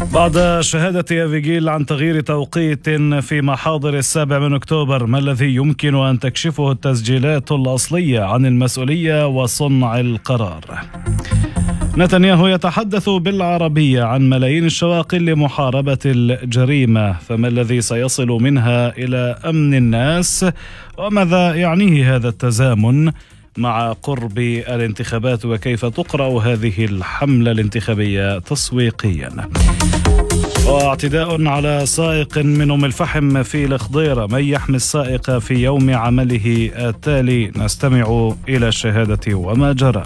بعد شهادة أفيغيل عن تغيير توقيت في محاضر 7 أكتوبر، ما الذي يمكن أن تكشفه التسجيلات الأصلية عن المسؤولية وصنع القرار؟ نتنياهو يتحدث بالعربية عن ملايين الشواقل لمحاربة الجريمة، فما الذي سيصل منها إلى أمن الناس؟ وماذا يعنيه هذا التزامن مع قرب الانتخابات؟ وكيف تقرأ هذه الحملة الانتخابية تسويقيا؟ واعتداء على سائق من أم الفحم في الخضيرة، من يحمي السائق في يوم عمله التالي؟ نستمع إلى الشهادة وما جرى.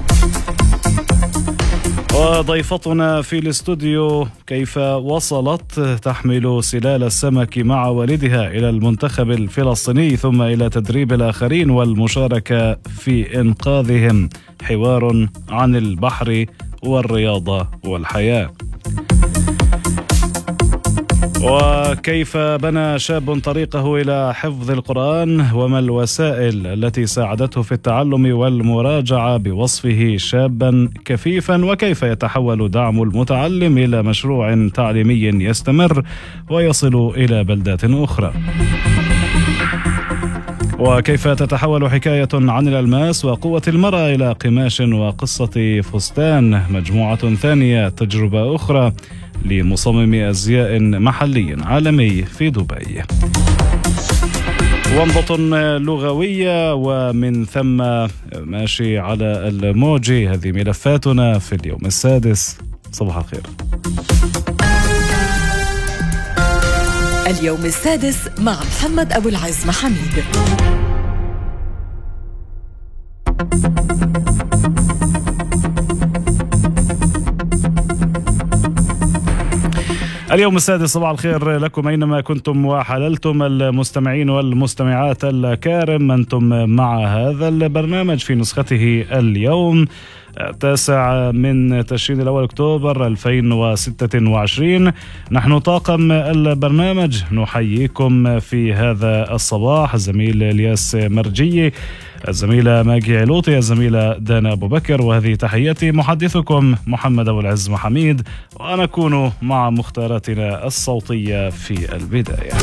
وضيفتنا في الاستوديو كيف وصلت تحمل سلال السمك مع والدها إلى المنتخب الفلسطيني ثم إلى تدريب الآخرين والمشاركة في إنقاذهم. حوار عن البحر والرياضة والحياة. وكيف بنى شاب طريقه إلى حفظ القرآن، وما الوسائل التي ساعدته في التعلم والمراجعة بوصفه شابا كفيفا، وكيف يتحول دعم المتعلم إلى مشروع تعليمي يستمر ويصل إلى بلدات أخرى. وكيف تتحول حكاية عن الألماس وقوة المرأة إلى قماش وقصة فستان. مجموعة ثانية، تجربة أخرى لمصمم أزياء محلي عالمي في دبي. ومضة لغوية ومن ثم ماشي على الموجي. هذه ملفاتنا في اليوم السادس. صباح الخير. اليوم السادس مع محمد أبو العز محميد. اليوم السادس، صباح الخير لكم أينما كنتم وحللتم المستمعين والمستمعات الكارم. أنتم مع هذا البرنامج في نسخته اليوم 9 من تشرين الأول أكتوبر 2026. نحن طاقم البرنامج نحييكم في هذا الصباح: الزميل الياس مرجي، الزميلة ماجي علوطي، الزميلة دانا أبو بكر، وهذه تحياتي محدثكم محمد أبو العز محميد، ونكون مع مختاراتنا الصوتية في البداية.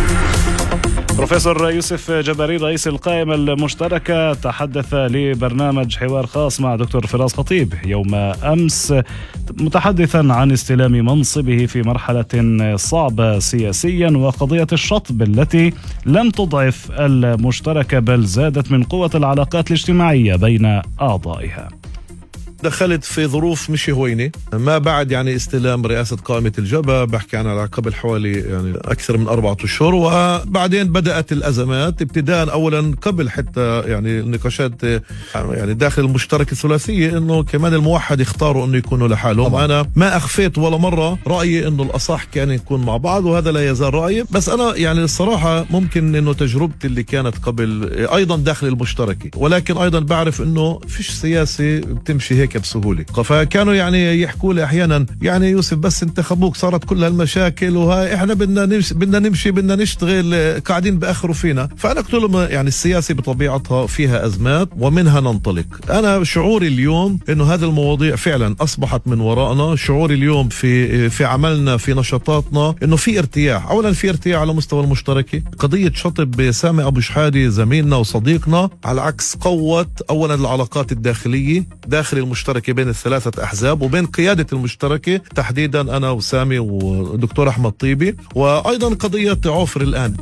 بروفيسور يوسف جباري رئيس القائمة المشتركة تحدث لبرنامج حوار خاص مع دكتور فراس خطيب يوم أمس، متحدثا عن استلام منصبه في مرحلة صعبة سياسيا، وقضية الشطب التي لم تضعف المشتركة بل زادت من قوة العلاقات الاجتماعية بين أعضائها. دخلت في ظروف مش هوينة ما بعد استلام رئاسة قائمة الجبهة، بحكي عنها قبل حوالي أكثر من 4 أشهر، وبعدين بدأت الأزمات ابتداء أولا قبل حتى النقاشات داخل المشتركة الثلاثية، إنه كمان الموحد يختاروا إنه يكونوا لحالهم. أنا ما أخفيت ولا مرة رأيي إنه الأصح كان يكون مع بعض، وهذا لا يزال رأيي، بس أنا الصراحة ممكن إنه تجربتي اللي كانت قبل أيضا داخل المشتركة، ولكن أيضا بعرف إنه فيش سياسة بتمشي هيك بسهولة. فكانوا يحكوا لي احيانا يوسف بس انتخبوك صارت كل هالمشاكل وهاي احنا بدنا نمشي بدنا نشتغل قاعدين باخروا فينا. فانا قلت لهم السياسة بطبيعتها فيها ازمات ومنها ننطلق. انا شعوري اليوم انه هذه المواضيع فعلا اصبحت من وراءنا. شعوري اليوم في عملنا في نشاطاتنا انه في ارتياح. اولا في ارتياح على مستوى المشتركة. قضية شطب سامي ابو شحادة زميلنا وصديقنا على عكس قوت اولا العلاقات الداخلية داخل المشتركة بين الثلاثة أحزاب وبين قيادة المشتركة تحديدا أنا وسامي ودكتور أحمد طيبي، وأيضا قضية عوفر الآن.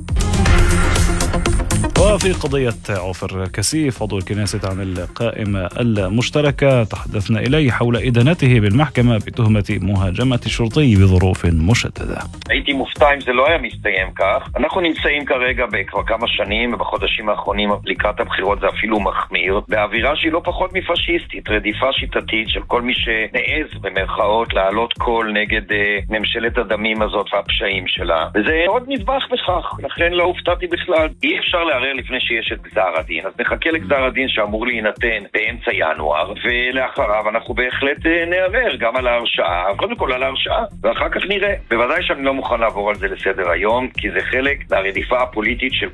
وفي قضية عوفر كسيف عضو الكنيسة عن القائمة المشتركة تحدثنا إليه حول إدانته بالمحكمة بتهمة مهاجمة شرطي بظروف مشددة. הייתי מופתע אם זה לא היה מסתיים כך. אנחנו נמצאים כרגע כבר כמה שנים ובחודשים האחרונים לקראת הבחירות זה אפילו מחמיר באווירה שהיא לא פחות מפשיסטית, רדיפה שיטתית של כל מי שנעז במרכאות לעלות קול נגד ממשלת הדמים הזאת והפשעים שלה, וזה עוד נדבך בכך. לכן לא הופתעתי בכלל. אי אפשר לערער לפני שיש את גזר הדין, אז נחכה לגזר הדין שאמור להינתן באמצע ינואר, ולאחריו אנחנו בהחלט נערער גם על ההרשעה, קודם כל על ההרשעה, ואחר כך נראה. בוודאי שאני לא מוכן לעבור על זה לסדר היום, כי זה חלק מהרדיפה הפוליטית של